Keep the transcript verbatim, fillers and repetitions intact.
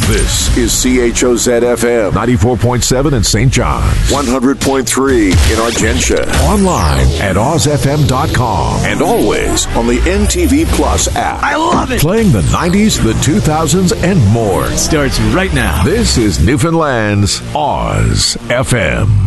This is C H O Z F M. ninety-four point seven in Saint John's. one hundred point three in Argentia. Online at oz f m dot com. And always on the N T V Plus app. I love it. Playing the nineties, the two thousands, and more. Starts right now. This is Newfoundland's Oz F M.